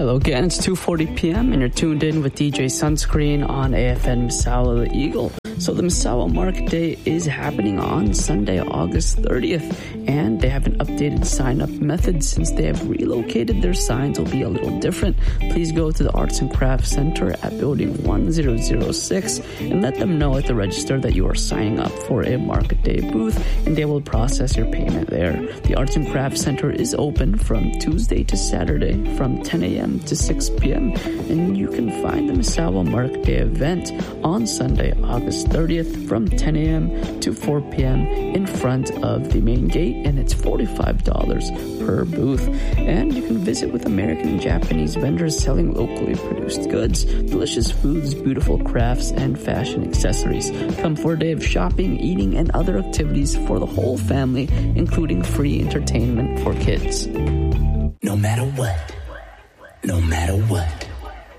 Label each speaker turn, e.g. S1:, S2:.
S1: Hello again, it's 2:40 p.m. and you're tuned in with DJ Sunscreen on AFN Misawa The Eagle. So the Misawa Market Day is happening on Sunday, August 30th, and they have an updated sign-up method. Since they have relocated, their signs will be a little different. Please go to the Arts and Crafts Center at Building 1006 and let them know at the register that you are signing up for a Market Day booth, and they will process your payment there. The Arts and Crafts Center is open from Tuesday to Saturday from 10 a.m. to 6 p.m., and you can find the Misawa Market Day event on Sunday, August 30th from 10 a.m. to 4 p.m. in front of the main gate, and it's $45 per booth. And you can visit with American and Japanese vendors selling locally produced goods, delicious foods, beautiful crafts, and fashion accessories. Come for a day of shopping, eating, and other activities for the whole family, including free entertainment for kids.
S2: No matter what, no matter what.